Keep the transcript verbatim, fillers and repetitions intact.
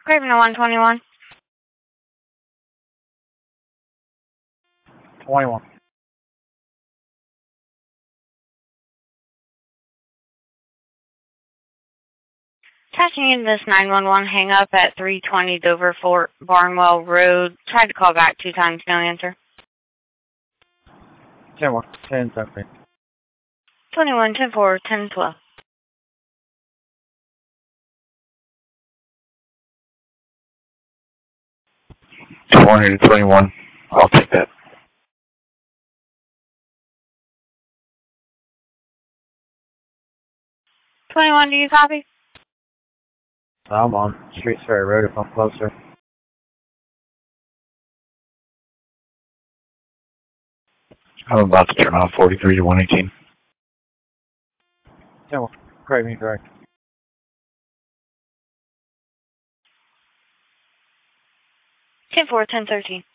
Craven to one twenty-one. twenty-one. Attaching into this nine one one hang up at three twenty Dover Fort Barnwell Road. Tried to call back two times, no answer. ten one, ten seventeen. twenty-one, ten four, ten twelve. twenty to twenty-one. I'll take that. twenty-one, do you copy? I'm on Streets Ferry Road if I'm closer. I'm about to turn off forty-three to one eighteen. ten one, Craven direct. ten four, ten thirteen.